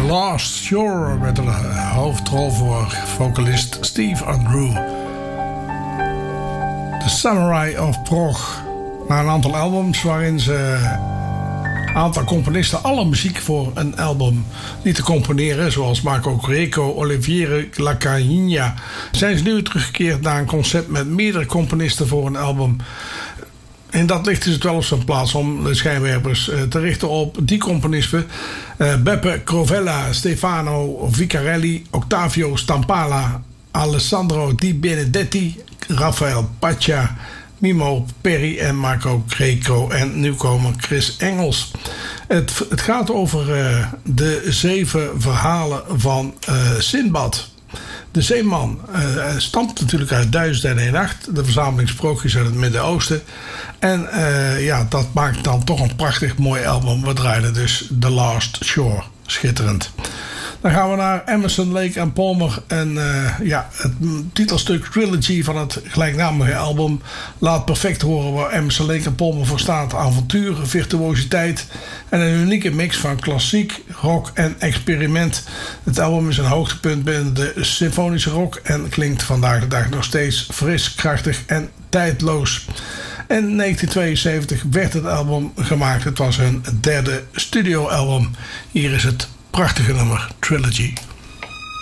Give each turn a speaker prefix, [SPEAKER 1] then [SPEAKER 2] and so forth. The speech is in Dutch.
[SPEAKER 1] Last Shore met de hoofdrol voor vocalist Steve Andrew. The Samurai of Prog. Na een aantal albums waarin ze een aantal componisten alle muziek voor een album lieten componeren, zoals Marco Greco, Olivier Lacagna, zijn ze nu teruggekeerd naar een concept met meerdere componisten voor een album. En dat ligt dus wel op zijn plaats om de schijnwerpers te richten op die componisten. Beppe Crovella, Stefano Vicarelli, Octavio Stampala, Alessandro Di Benedetti, Rafael Pacha, Mimo Perry en Marco Greco en nieuwkomer Chris Engels. Het gaat over de 7 verhalen van Sinbad. De Zeeman stamt natuurlijk uit 1001 Nacht, de verzameling sprookjes uit het Midden-Oosten. En dat maakt dan toch een prachtig mooi album. We draaien dus The Last Shore. Schitterend. Dan gaan we naar Emerson, Lake and Palmer. En het titelstuk Trilogy van het gelijknamige album laat perfect horen waar Emerson, Lake and Palmer voor staat. Avontuur, virtuositeit en een unieke mix van klassiek, rock en experiment. Het album is een hoogtepunt binnen de symfonische rock en klinkt vandaag de dag nog steeds fris, krachtig en tijdloos. In 1972 werd het album gemaakt. Het was hun derde studioalbum. Hier is het prachtige nummer Trilogy.